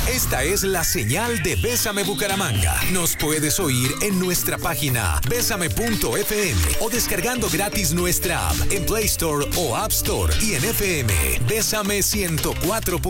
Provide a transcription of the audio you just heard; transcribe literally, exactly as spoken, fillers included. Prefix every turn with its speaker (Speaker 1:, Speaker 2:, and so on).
Speaker 1: Esta es la señal de Bésame Bucaramanga. Nos puedes oír en nuestra página bésame punto efe eme o descargando gratis nuestra app en Play Store o App Store y en F M. Bésame ciento cuatro.